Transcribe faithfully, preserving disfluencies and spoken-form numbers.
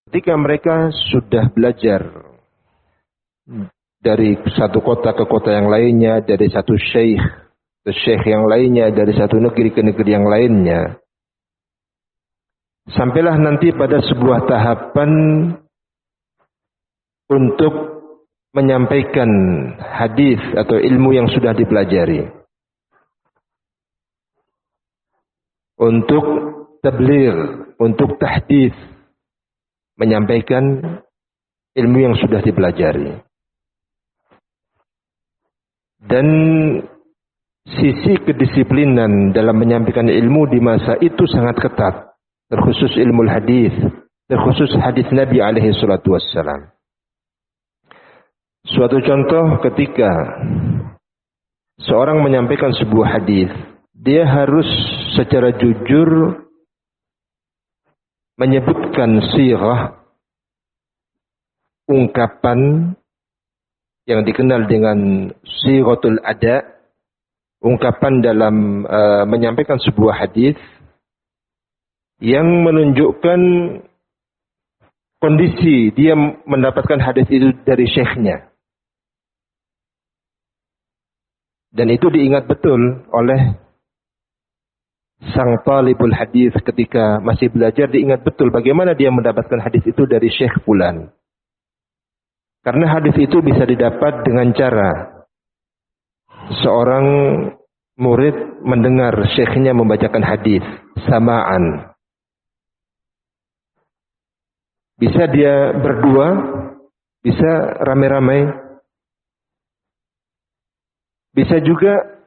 Ketika mereka sudah belajar dari satu kota ke kota yang lainnya, dari satu syekh ke syekh yang lainnya, dari satu negeri ke negeri yang lainnya, sampailah nanti pada sebuah tahapan untuk menyampaikan hadis atau ilmu yang sudah dipelajari. Untuk tabligh, untuk tahdits, menyampaikan ilmu yang sudah dipelajari. Dan sisi kedisiplinan dalam menyampaikan ilmu di masa itu sangat ketat, terkhusus ilmu hadis, terkhusus hadis Nabi alaihi salatu wassalam. Suatu contoh ketika seorang menyampaikan sebuah hadis, dia harus secara jujur menyebutkan sirah, ungkapan yang dikenal dengan siratul ada, ungkapan dalam uh, menyampaikan sebuah hadis yang menunjukkan kondisi dia mendapatkan hadis itu dari syekhnya. Dan itu diingat betul oleh sang talibul hadis ketika masih belajar, diingat betul bagaimana dia mendapatkan hadis itu dari syekh fulan. Karena hadis itu bisa didapat dengan cara seorang murid mendengar syekhnya membacakan hadis samaan. Bisa dia berdua, bisa rame-rame. Bisa juga